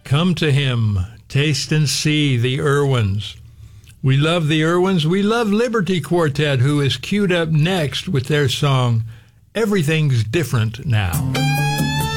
Come to him, taste and see the Irwins. We love the Irwins. We love Liberty Quartet, who is queued up next with their song, Everything's Different Now.